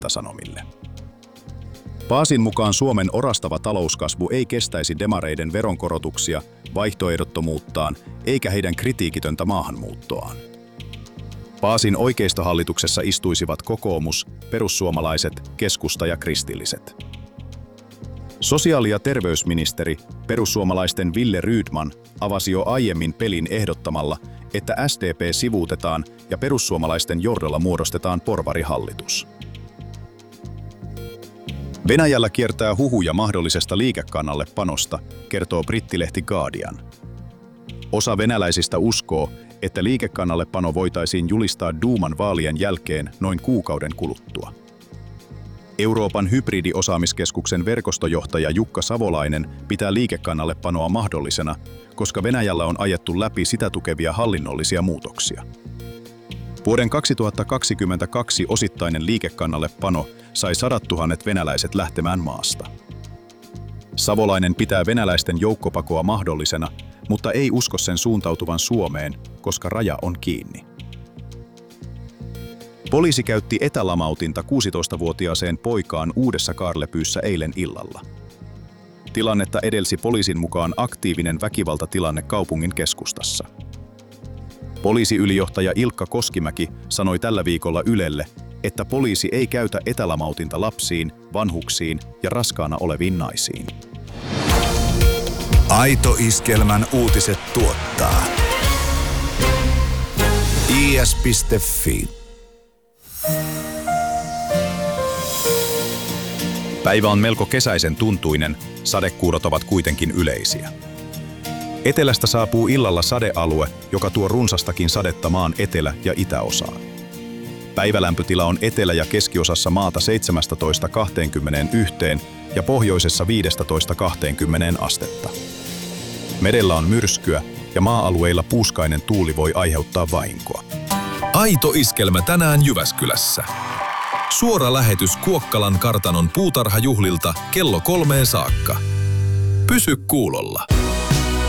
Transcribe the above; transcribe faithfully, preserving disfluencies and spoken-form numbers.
Sanomille. Paasin mukaan Suomen orastava talouskasvu ei kestäisi demareiden veronkorotuksia, vaihtoehdottomuuttaan eikä heidän kritiikitöntä maahanmuuttoaan. Paasin oikeistohallituksessa istuisivat kokoomus, perussuomalaiset, keskusta ja kristilliset. Sosiaali- ja terveysministeri, perussuomalaisten Ville Rydman, avasi jo aiemmin pelin ehdottamalla, että S D P sivuutetaan ja perussuomalaisten johdolla muodostetaan porvarihallitus. Venäjällä kiertää huhuja mahdollisesta liikekannallepanosta, kertoo brittilehti Guardian. Osa venäläisistä uskoo, että liikekannallepano voitaisiin julistaa Duuman vaalien jälkeen noin kuukauden kuluttua. Euroopan hybridiosaamiskeskuksen verkostojohtaja Jukka Savolainen pitää liikekannallepanoa mahdollisena, koska Venäjällä on ajettu läpi sitä tukevia hallinnollisia muutoksia. Vuoden kaksituhattakaksikymmentäkaksi osittainen liikekannallepano sai sadat tuhannet venäläiset lähtemään maasta. Savolainen pitää venäläisten joukkopakoa mahdollisena, mutta ei usko sen suuntautuvan Suomeen, koska raja on kiinni. Poliisi käytti etälamautinta kuusitoistavuotiaaseen poikaan Uudessa Kaarlepyyssä eilen illalla. Tilannetta edelsi poliisin mukaan aktiivinen väkivaltatilanne kaupungin keskustassa. Poliisiylijohtaja Ilkka Koskimäki sanoi tällä viikolla Ylelle, että poliisi ei käytä etälamautinta lapsiin, vanhuksiin ja raskaana oleviin naisiin. Aito Iskelmän uutiset tuottaa i s piste f i. Päivä on melko kesäisen tuntuinen, sadekuurot ovat kuitenkin yleisiä. Etelästä saapuu illalla sadealue, joka tuo runsastakin sadetta maan etelä- ja itäosaan. Päivälämpötila on etelä- ja keskiosassa maata seitsemästätoista kaksikymmentäyksi ja pohjoisessa viidestätoista kaksikymmentä astetta. Merellä on myrskyä ja maa-alueilla puuskainen tuuli voi aiheuttaa vahinkoa. Aito Iskelmä tänään Jyväskylässä. Suora lähetys Kuokkalan kartanon puutarhajuhlilta kello kolmeen saakka. Pysy kuulolla.